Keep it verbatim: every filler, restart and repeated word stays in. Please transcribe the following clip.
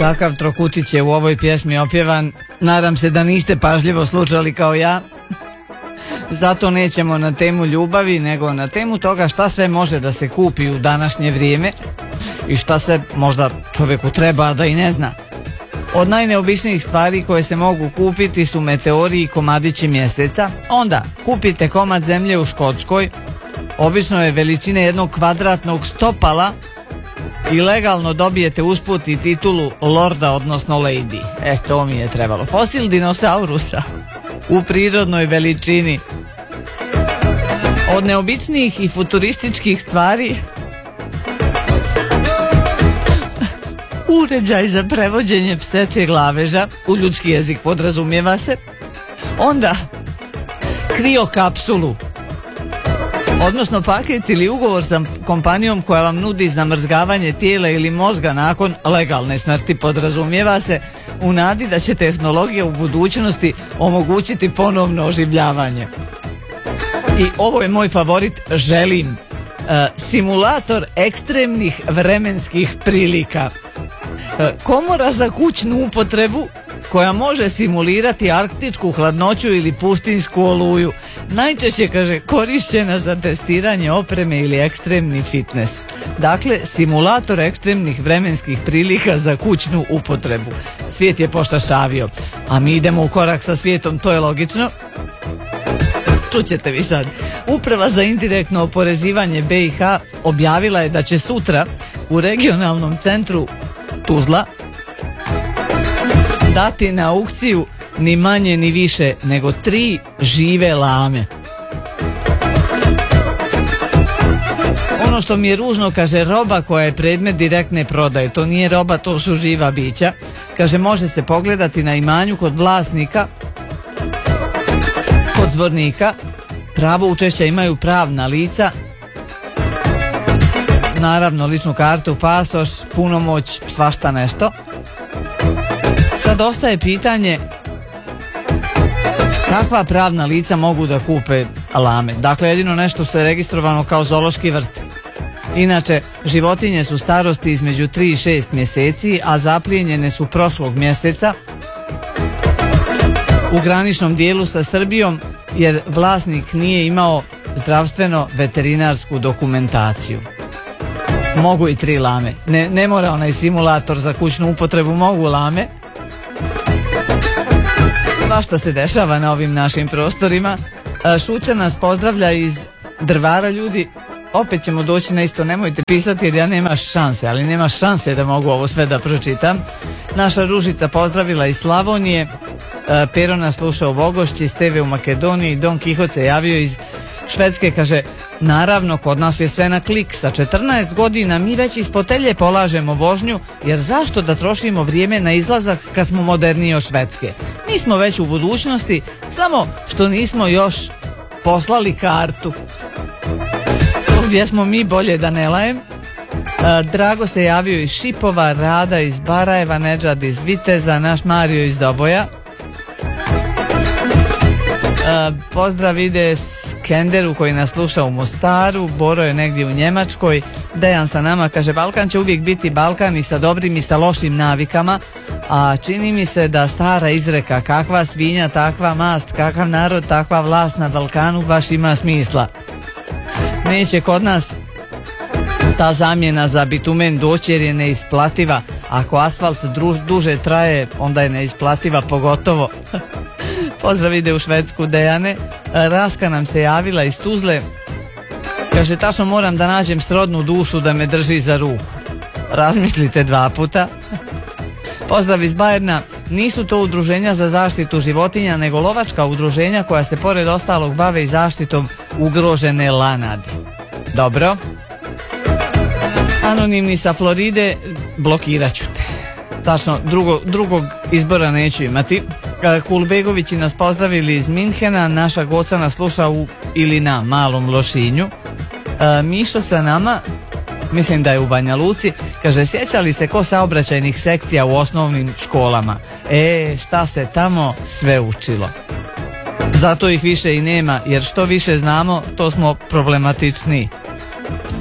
Kakav trokutić je u ovoj pjesmi opjevan, nadam se da niste pažljivo slušali kao ja. Zato nećemo na temu ljubavi, nego na temu toga šta sve može da se kupi u današnje vrijeme i šta sve možda čovjeku treba da i ne zna. Od najneobičnijih stvari koje se mogu kupiti su meteori i komadići mjeseca. Onda kupite komad zemlje u Škotskoj, obično je veličine jednog kvadratnog stopala, i legalno dobijete usput i titulu lorda, odnosno lady. E, to mi je trebalo. Fosil dinosaurusa u prirodnoj veličini. Od neobičnijih i futurističkih stvari uređaj za prevođenje psećeg laveža, u ljudski jezik podrazumijeva se. Onda kriokapsulu, odnosno paket ili ugovor sa kompanijom koja vam nudi zamrzgavanje tijela ili mozga nakon legalne smrti, podrazumijeva se, u nadi da će tehnologija u budućnosti omogućiti ponovno oživljavanje. I ovo je moj favorit, želim. E, simulator ekstremnih vremenskih prilika. E, komora za kućnu upotrebu koja može simulirati arktičku hladnoću ili pustinjsku oluju. Najčešće, kaže, korišćena za testiranje opreme ili ekstremni fitness. Dakle, simulator ekstremnih vremenskih prilika za kućnu upotrebu. Svijet je pošašavio, a mi idemo u korak sa svijetom, to je logično. Čućete vi sad. Uprava za indirektno oporezivanje be i ha objavila je da će sutra u regionalnom centru Tuzla dati na aukciju ni manje ni više nego tri žive lame. Ono što mi je ružno, kaže, roba koja je predmet direktne prodaje, to nije roba, to su živa bića. Kaže, može se pogledati na imanju kod vlasnika, kod zbornika. Pravo učešća imaju pravna lica, naravno ličnu kartu, pasoš, punomoć, svašta nešto. Sad ostaje pitanje kakva pravna lica mogu da kupe lame. Dakle, jedino nešto što je registrovano kao zoološki vrt. Inače, životinje su starosti između tri i šest mjeseci, a zaplijenjene su prošlog mjeseca u graničnom dijelu sa Srbijom, jer vlasnik nije imao zdravstveno veterinarsku dokumentaciju. Mogu i tri lame. Ne, ne mora onaj simulator za kućnu upotrebu, mogu lame. Svašta se dešava na ovim našim prostorima. Šuća nas pozdravlja iz Drvara, ljudi. Opet ćemo doći na isto, nemojte pisati jer ja nema šanse, ali nema šanse da mogu ovo sve da pročitam. Naša Ružica pozdravila iz Slavonije, Pero nas sluša u Vogošći, Steve u Makedoniji, Don Kihot se javio iz Švedske, kaže, naravno kod nas je sve na klik, sa četrnaest godina mi već iz fotelje polažemo vožnju, jer zašto da trošimo vrijeme na izlazak kad smo moderniji od Švedske? Mi smo već u budućnosti, samo što nismo još poslali kartu. Gdje smo mi, bolje da ne lajem. Drago se javio iz Šipova, Rada iz Barajeva, Nedžad iz Viteza, naš Mario iz Doboja. Pozdrav ide Skenderu koji nas sluša u Mostaru, Boro je negdje u Njemačkoj, Dejan sa nama, kaže, Balkan će uvijek biti Balkan i sa dobrim i sa lošim navikama, a čini mi se da stara izreka kakva svinja, takva mast, kakav narod, takva vlast na Balkanu baš ima smisla. Neće kod nas ta zamjena za bitumen doći jer je neisplativa. Ako asfalt druž, duže traje, onda je neisplativa pogotovo. Pozdrav ide u Švedsku, Dejane. Raska nam se javila iz Tuzle. Kaže, tačno moram da nađem srodnu dušu da me drži za ruku. Razmislite dva puta. Pozdrav iz Bajerna. Nisu to udruženja za zaštitu životinja, nego lovačka udruženja koja se pored ostalog bave i zaštitom ugrožene lanadi. Dobro. Anonimni sa Floride, blokirat ću te. Tačno, drugo, drugog izbora neću imati. Kulbegovići nas pozdravili iz Minhena, naša Goca nas sluša u ili na Malom Lošinju. E, Mišo sa nama, mislim da je u Banja Luci, kaže, sjećali se ko saobraćajnih sekcija u osnovnim školama? E, šta se tamo sve učilo? Zato ih više i nema, jer što više znamo, to smo problematičniji.